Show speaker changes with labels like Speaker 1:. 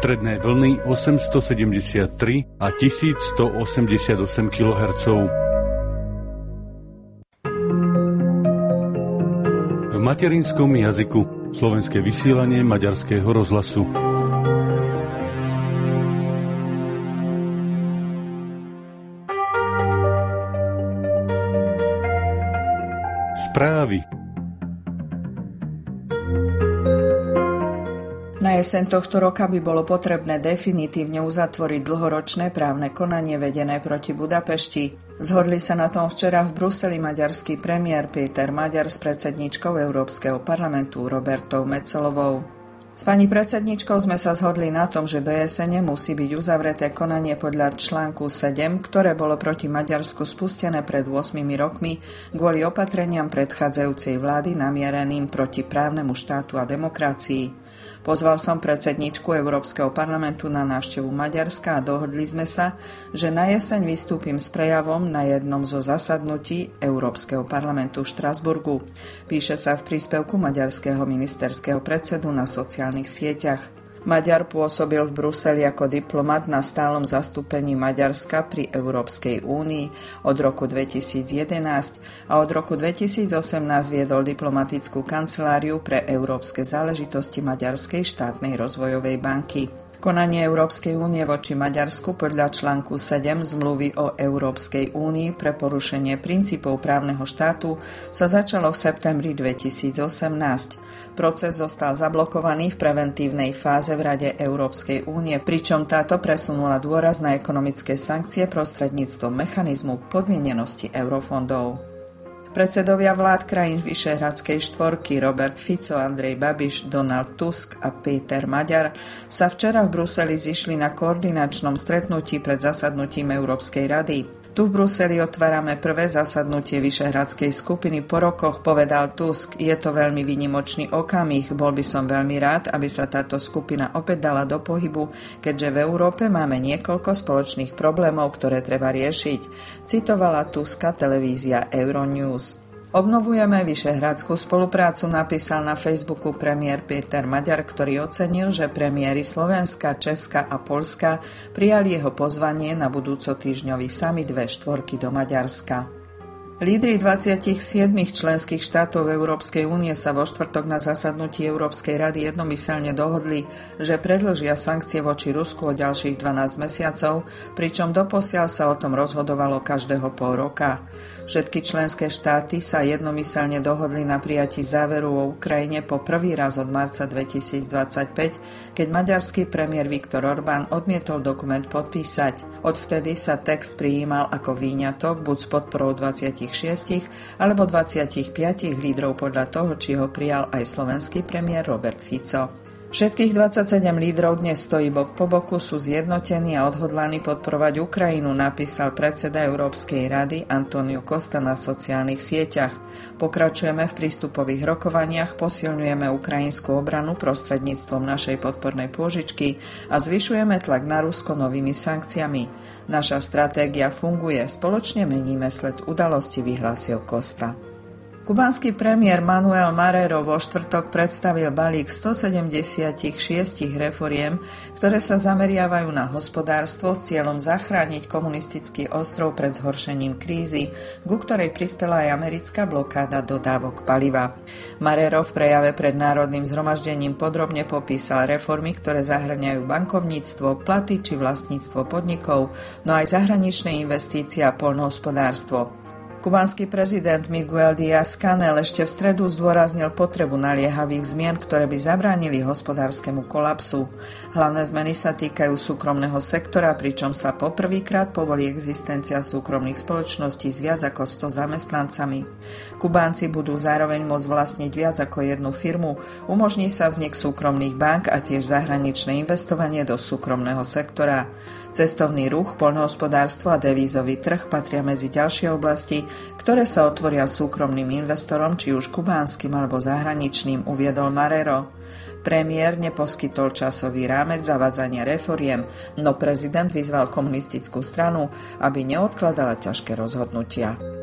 Speaker 1: stredné vlny 873 a 1188 kHz. V materinskom jazyku slovenské vysielanie Maďarského rozhlasu. Správy.
Speaker 2: Na jeseň tohto roka by bolo potrebné definitívne uzatvoriť dlhoročné právne konanie vedené proti Budapešti. Zhodli sa na tom včera v Bruseli maďarský premiér Péter Magyar s predsedníčkou Európskeho parlamentu Robertou Metsolovou. S pani predsedníčkou sme sa zhodli na tom, že do jesene musí byť uzavreté konanie podľa článku 7, ktoré bolo proti Maďarsku spustené pred 8 rokmi kvôli opatreniam predchádzajúcej vlády namiereným proti právnemu štátu a demokracii. Pozval som predsedníčku Európskeho parlamentu na návštevu Maďarska a dohodli sme sa, že na jeseň vystúpim s prejavom na jednom zo zasadnutí Európskeho parlamentu v Štrasburgu. Píše sa v príspevku maďarského ministerského predsedu na sociálnych sieťach. Maďar pôsobil v Bruseli ako diplomat na stálom zastúpení Maďarska pri Európskej únii od roku 2011 a od roku 2018 viedol diplomatickú kanceláriu pre európske záležitosti Maďarskej štátnej rozvojovej banky. Konanie Európskej únie voči Maďarsku podľa článku 7 zmluvy o Európskej únii pre porušenie princípov právneho štátu sa začalo v septembri 2018. Proces zostal zablokovaný v preventívnej fáze v Rade Európskej únie, pričom táto presunula dôraz na ekonomické sankcie prostredníctvom mechanizmu podmienenosti eurofondov. Predsedovia vlád krajín Vyšehradskej štvorky Robert Fico, Andrej Babiš, Donald Tusk a Péter Magyar sa včera v Bruseli zišli na koordinačnom stretnutí pred zasadnutím Európskej rady. Tu v Bruseli otvárame prvé zasadnutie Vyšehradskej skupiny po rokoch, povedal Tusk. Je to veľmi výnimočný okamih, bol by som veľmi rád, aby sa táto skupina opäť dala do pohybu, keďže v Európe máme niekoľko spoločných problémov, ktoré treba riešiť, citovala Tuska televízia Euronews. Obnovujeme vyšehradskú spoluprácu, napísal na Facebooku premiér Péter Magyar, ktorý ocenil, že premiéry Slovenska, Česka a Poľska prijali jeho pozvanie na budúcotýždňový summit V4 do Maďarska. Lídri 27 členských štátov Európskej únie sa vo štvrtok na zasadnutí Európskej rady jednomyseľne dohodli, že predĺžia sankcie voči Rusku o ďalších 12 mesiacov, pričom doposiaľ sa o tom rozhodovalo každého pol roka. Všetky členské štáty sa jednomyseľne dohodli na prijatí záveru o Ukrajine po prvý raz od marca 2025, keď maďarský premiér Viktor Orbán odmietol dokument podpísať. Odvtedy sa text prijímal ako výňatok buď s podporou 26 alebo 25 lídrov podľa toho, či ho prijal aj slovenský premiér Robert Fico. Všetkých 27 lídrov dnes stojí bok po boku, sú zjednotení a odhodlaní podporovať Ukrajinu, napísal predseda Európskej rady Antonio Costa na sociálnych sieťach. Pokračujeme v prístupových rokovaniach, posilňujeme ukrajinskú obranu prostredníctvom našej podpornej pôžičky a zvyšujeme tlak na Rusko novými sankciami. Naša stratégia funguje, spoločne meníme sled udalosti, vyhlásil Costa. Kubánsky premiér Manuel Marrero vo štvrtok predstavil balík 176 reforiem, ktoré sa zameriavajú na hospodárstvo s cieľom zachrániť komunistický ostrov pred zhoršením krízy, ku ktorej prispela aj americká blokáda dodávok paliva. Marrero v prejave pred Národným zhromaždením podrobne popísal reformy, ktoré zahŕňajú bankovníctvo, platy či vlastníctvo podnikov, no aj zahraničné investície a poľnohospodárstvo. Kubánsky prezident Miguel Díaz-Canel ešte v stredu zdôraznil potrebu naliehavých zmien, ktoré by zabránili hospodárskemu kolapsu. Hlavné zmeny sa týkajú súkromného sektora, pričom sa poprvýkrát povolí existencia súkromných spoločností s viac ako 100 zamestnancami. Kubánci budú zároveň môcť vlastniť viac ako jednu firmu, umožní sa vznik súkromných bank a tiež zahraničné investovanie do súkromného sektora. Cestovný ruch, poľnohospodárstvo a devízový trh patria medzi ďalšie oblasti, ktoré sa otvoria súkromným investorom, či už kubánskym alebo zahraničným, uviedol Marrero. Premiér neposkytol časový rámec zavádzania reforiem, no prezident vyzval komunistickú stranu, aby neodkladala ťažké rozhodnutia.